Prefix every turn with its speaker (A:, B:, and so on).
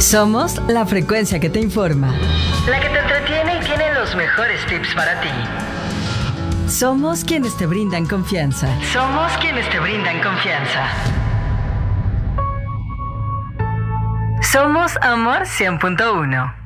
A: Somos la frecuencia que te informa,
B: la que te entretiene y tiene los mejores tips para ti.
A: Somos quienes te brindan confianza.
B: Somos quienes te brindan confianza. Somos Amor 100.1.